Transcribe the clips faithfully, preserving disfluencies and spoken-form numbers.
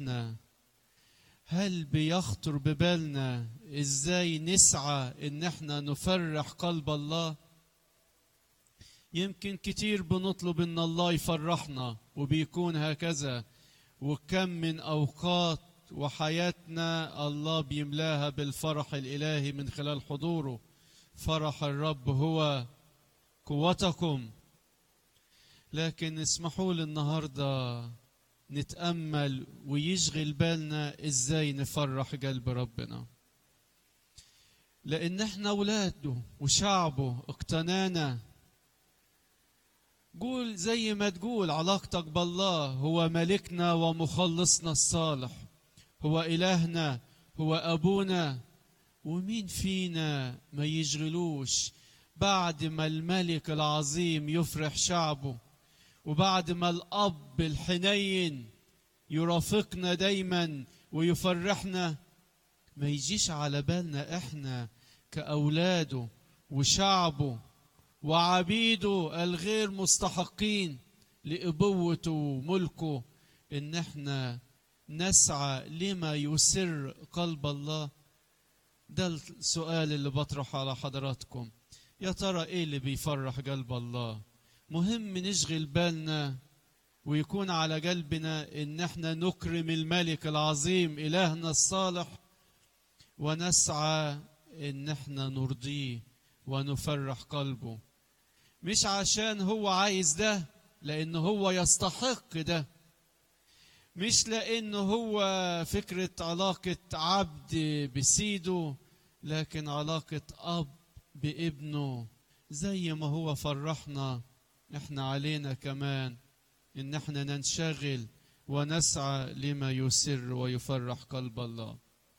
فرحنا. هل بيخطر ببالنا ازاي نسعى ان احنا نفرح قلب الله؟ يمكن كتير بنطلب ان الله يفرحنا وبيكون هكذا، وكم من اوقات وحياتنا الله بيملاها بالفرح الالهي من خلال حضوره. فرح الرب هو قوتكم. لكن اسمحوا لي النهارده نتأمل ويشغل بالنا ازاي نفرح قلب ربنا، لان احنا اولاده وشعبه اقتنانا. قول زي ما تقول علاقتك بالله، هو ملكنا ومخلصنا الصالح، هو إلهنا، هو أبونا. ومين فينا ما يشغلوش بعد ما الملك العظيم يفرح شعبه، وبعد ما الأب الحنين يرافقنا دايما ويفرحنا، ما يجيش على بالنا احنا كأولاده وشعبه وعبيده الغير مستحقين لأبوته وملكه إن احنا نسعى لما يسر قلب الله؟ ده السؤال اللي بطرحه على حضراتكم. يا ترى ايه اللي بيفرح قلب الله؟ مهم نشغل بالنا ويكون على قلبنا ان احنا نكرم الملك العظيم إلهنا الصالح، ونسعى ان احنا نرضيه ونفرح قلبه. مش عشان هو عايز ده، لأنه هو يستحق ده. مش لأنه هو فكرة علاقة عبد بسيده، لكن علاقة أب بابنه. زي ما هو فرحنا، احنا علينا كمان ان احنا ننشغل ونسعى لما يسر ويفرح قلب الله.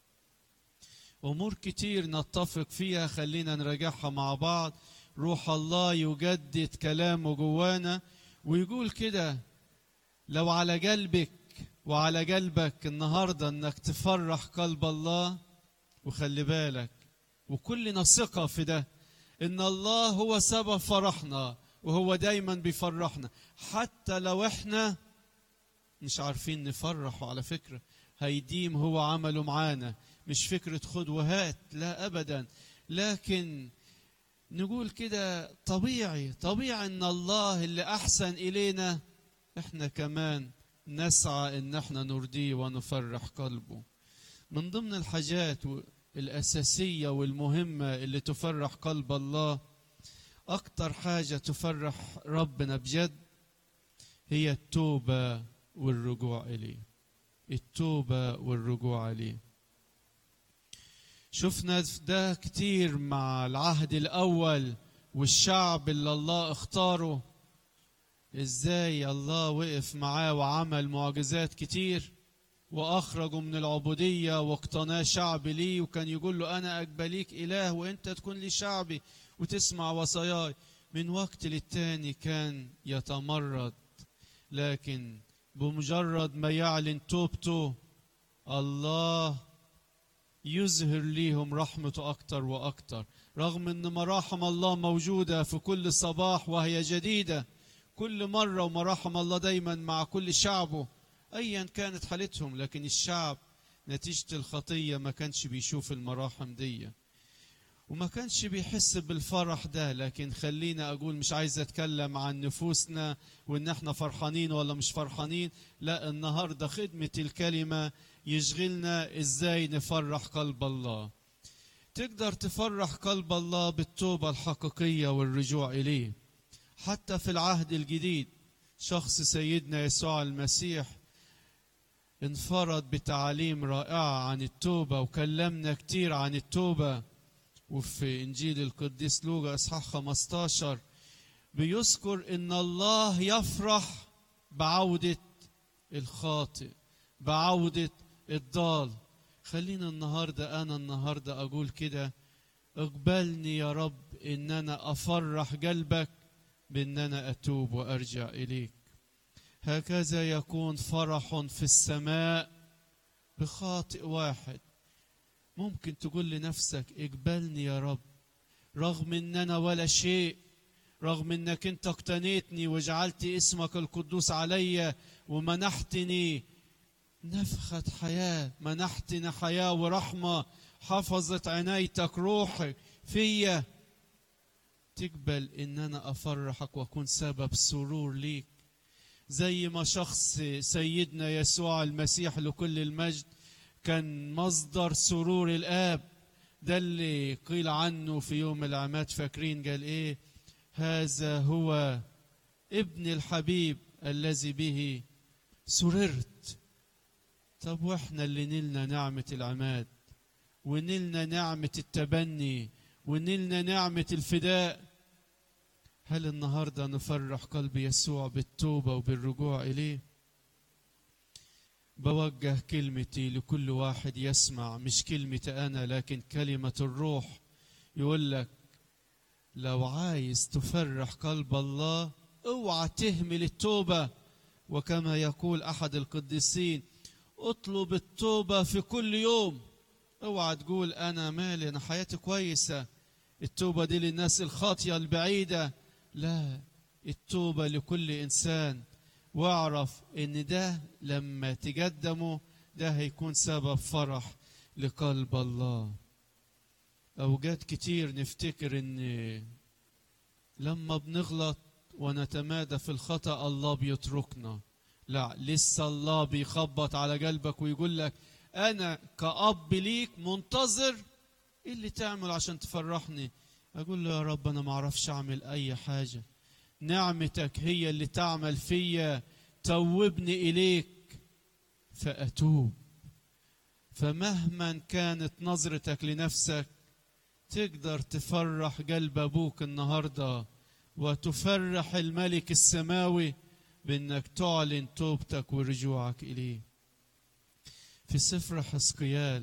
أمور كتير نتفق فيها، خلينا نراجعها مع بعض. روح الله يجدد كلامه جوانا ويقول كده: لو على قلبك وعلى قلبك النهارده انك تفرح قلب الله، وخلي بالك وكلنا ثقة في ده، ان الله هو سبب فرحنا وهو دايما بيفرحنا حتى لو احنا مش عارفين نفرحه. على فكرة هيديم هو عمله معانا، مش فكرة خد وهات، لا أبدا. لكن نقول كده طبيعي طبيعي ان الله اللي احسن الينا احنا كمان نسعى ان احنا نرضيه ونفرح قلبه. من ضمن الحاجات الاساسيه والمهمه اللي تفرح قلب الله، اكتر حاجه تفرح ربنا بجد هي التوبه والرجوع اليه. التوبه والرجوع اليه. شفنا ده كتير مع العهد الأول والشعب اللي الله اختاره، ازاي الله وقف معاه وعمل معجزات كتير وأخرجه من العبودية واقتناه شعب ليه، وكان يقول له أنا أقبليك إله وأنت تكون لي شعبي وتسمع وصاياي. من وقت للتاني كان يتمرد، لكن بمجرد ما يعلن توبته الله يظهر ليهم رحمته أكتر وأكتر، رغم أن مراحم الله موجودة في كل صباح وهي جديدة كل مرة، ومراحم الله دايما مع كل شعبه أيا كانت حالتهم. لكن الشعب نتيجة الخطية ما كانش بيشوف المراحم دي وما كانش بيحس بالفرح ده. لكن خلينا أقول، مش عايز أتكلم عن نفوسنا وإن احنا فرحانين ولا مش فرحانين، لا، النهاردة خدمة الكلمة يشغلنا إزاي نفرح قلب الله. تقدر تفرح قلب الله بالتوبة الحقيقية والرجوع إليه. حتى في العهد الجديد شخص سيدنا يسوع المسيح انفرد بتعاليم رائعة عن التوبة وكلمنا كتير عن التوبة. وفي إنجيل القديس لوقا إصحاح خمسة عشر بيذكر إن الله يفرح بعودة الخاطئ، بعودة الضال. خلينا النهاردة أنا النهاردة أقول كده: اقبلني يا رب إن أنا أفرح قلبك بإن أنا أتوب وأرجع إليك. هكذا يكون فرح في السماء بخاطئ واحد. ممكن تقول لنفسك اقبلني يا رب رغم ان انا ولا شيء، رغم انك انت اقتنيتني وجعلت اسمك القدوس علي ومنحتني نفخة حياة، منحتنا حياة ورحمة، حفظت عنايتك روحي فيا، تقبل ان انا افرحك واكون سبب سرور ليك. زي ما شخص سيدنا يسوع المسيح لكل المجد كان مصدر سرور الآب، ده اللي قيل عنه في يوم العماد، فاكرين قال ايه؟ هذا هو ابن الحبيب الذي به سررت. طب واحنا اللي نلنا نعمة العماد ونلنا نعمة التبني ونلنا نعمة الفداء، هل النهاردة نفرح قلب يسوع بالتوبة وبالرجوع إليه؟ بوجه كلمتي لكل واحد يسمع، مش كلمتي أنا لكن كلمة الروح. يقول لك لو عايز تفرح قلب الله اوعى تهمل التوبة، وكما يقول أحد القديسين اطلب التوبة في كل يوم. اوعى تقول أنا مالي، أنا حياتي كويسة، التوبة دي للناس الخاطية البعيدة. لا، التوبة لكل إنسان، واعرف إن ده لما تقدمه ده هيكون سبب فرح لقلب الله. أوقات كتير نفتكر إن لما بنغلط ونتمادى في الخطأ الله بيتركنا. لا، لسه الله بيخبط على قلبك ويقول لك أنا كأب ليك منتظر إيه اللي تعمل عشان تفرحني. أقول له يا رب أنا ما أعرفش أعمل أي حاجة، نعمتك هي اللي تعمل فيا، توبني إليك فأتوب. فمهما كانت نظرتك لنفسك تقدر تفرح قلب أبوك النهاردة وتفرح الملك السماوي بأنك تعلن توبتك ورجوعك إليه. في سفر حزقيال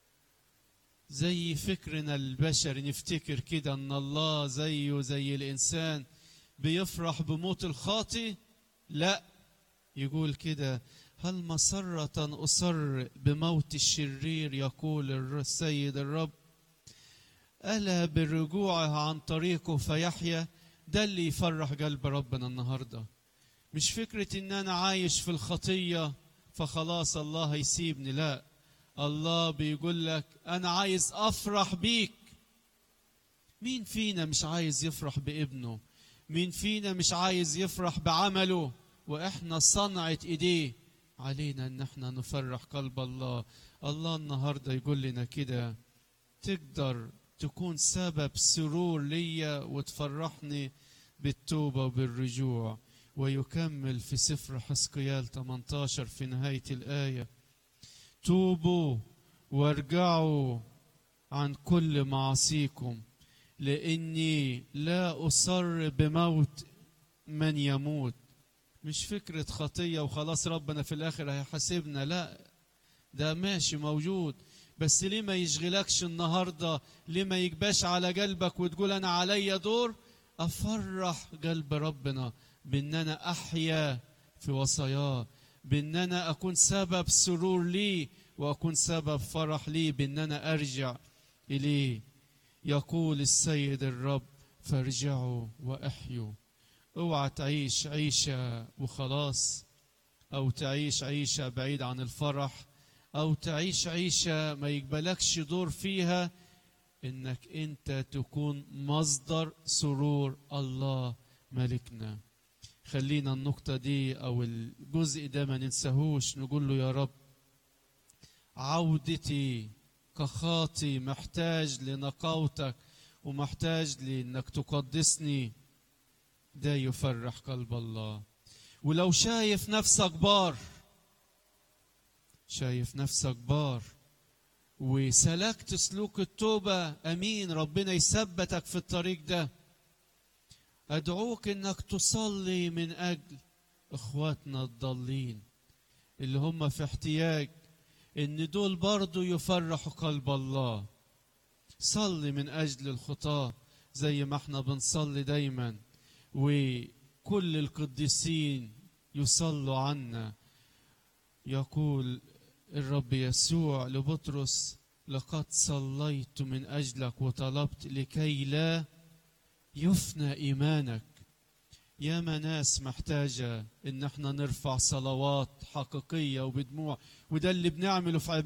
زي فكرنا البشري نفتكر كده أن الله زيه زي الإنسان بيفرح بموت الخاطئ. لا، يقول كده هل مسرة أصر بموت الشرير، يقول السيد الرب، ألا برجوعه عن طريقه فيحيا. ده اللي يفرح قلب ربنا النهاردة، مش فكرة إن أنا عايش في الخطية فخلاص الله هيسيبني. لا، الله بيقول لك أنا عايز أفرح بيك. مين فينا مش عايز يفرح بابنه؟ مين فينا مش عايز يفرح بعمله؟ وإحنا صنعة إيديه، علينا إن إحنا نفرح قلب الله. الله النهاردة يقول لنا كده تقدر تكون سبب سرور ليا وتفرحني بالتوبة وبالرجوع. ويكمل في سفر حزقيال ثمانية عشر في نهاية الآية توبوا وارجعوا عن كل معاصيكم لأني لا أصر بموت من يموت. مش فكرة خطية وخلاص ربنا في الآخر هيحاسبنا، لا، ده ماشي موجود، بس ليه ما يشغلكش النهاردة؟ ليه ما يجباش على قلبك وتقول أنا عليا دور أفرح قلب ربنا بأن أنا أحيا في وصاياه، بأن أنا أكون سبب سرور لي وأكون سبب فرح لي، بأن أنا أرجع إليه. يقول السيد الرب فارجعوا وأحيوا. اوعى تعيش عيشة وخلاص، أو تعيش عيشة بعيد عن الفرح، أو تعيش عيشة ما يقبلكش دور فيها إنك أنت تكون مصدر سرور الله ملكنا. خلينا النقطة دي أو الجزء ده ما ننساهوش، نقول له يا رب عودتي كخاطي محتاج لنقاوتك ومحتاج لأنك تقدسني. ده يفرح قلب الله. ولو شايف نفسك بار، شايف نفسك بار وسلكت سلوك التوبة، أمين، ربنا يثبتك في الطريق ده. أدعوك إنك تصلي من أجل إخواتنا الضالين اللي هم في احتياج، إن دول برضو يفرحوا قلب الله. صلي من أجل الخطاة زي ما احنا بنصلي دايما، وكل القديسين يصلوا عنا. يقول الرب يسوع لبطرس لقد صليت من أجلك وطلبت لكي لا يفنى إيمانك. ياما ناس محتاجة إن احنا نرفع صلوات حقيقية وبدموع، وده اللي بنعمله في عبادة